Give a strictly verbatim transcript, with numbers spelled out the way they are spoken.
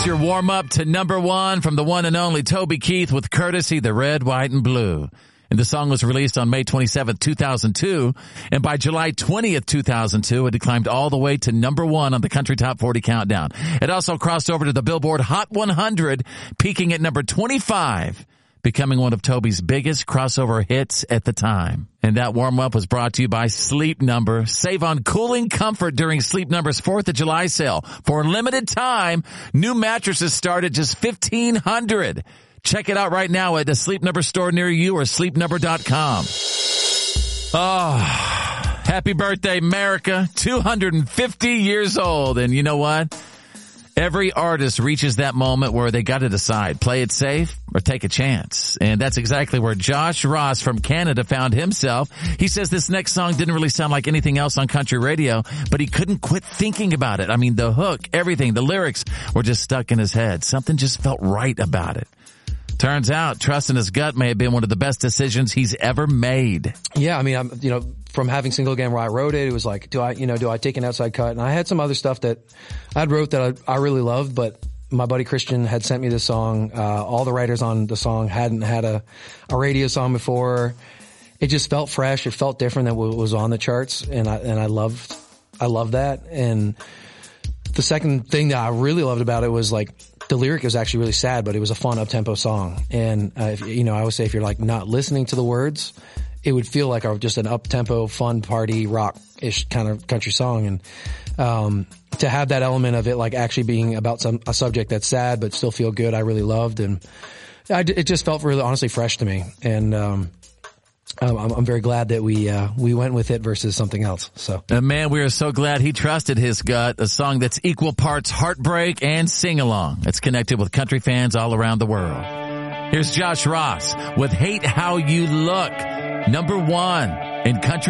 That's your warm-up to number one from the one and only Toby Keith with Courtesy, the Red, White, and Blue. And the song was released on May twenty-seventh, two thousand two. And by July twentieth, two thousand two, it had climbed all the way to number one on the Country Top forty Countdown. It also crossed over to the Billboard Hot one hundred, peaking at number twenty-five, becoming one of Toby's biggest crossover hits at the time. And that warm-up was brought to you by Sleep Number. Save on cooling comfort during Sleep Number's fourth of July sale. For a limited time, new mattresses start at just fifteen hundred dollars. Check it out right now at a Sleep Number store near you or sleep number dot com. Oh, happy birthday, America. two hundred fifty years old. And you know what? Every artist reaches that moment where they got to decide, play it safe or take a chance. And that's exactly where Josh Ross from Canada found himself. He says this next song didn't really sound like anything else on country radio, but he couldn't quit thinking about it. I mean, the hook, everything, the lyrics were just stuck in his head. Something just felt right about it. Turns out trusting his gut may have been one of the best decisions he's ever made. Yeah, I mean, I'm, you know, from having Single Again where I wrote it, it was like, do I, you know, do I take an outside cut? And I had some other stuff that I'd wrote that I, I really loved, but my buddy Christian had sent me this song. Uh, all the writers on the song hadn't had a, a radio song before. It just felt fresh. It felt different than what was on the charts. And I, and I loved, I loved that. And the second thing that I really loved about it was like, the lyric was actually really sad, but it was a fun up-tempo song. And, uh, if, you know, I would say if you're like not listening to the words, it would feel like a, just an up-tempo, fun party, rock-ish kind of country song. And, um, to have that element of it like actually being about some, a subject that's sad, but still feel good, I really loved. And I, it just felt really honestly fresh to me. And, um, I'm, I'm very glad that we uh, we went with it versus something else. So, and man, we are so glad he trusted his gut. A song that's equal parts heartbreak and sing-along. It's connected with country fans all around the world. Here's Josh Ross with Hate How You Look, number one in country.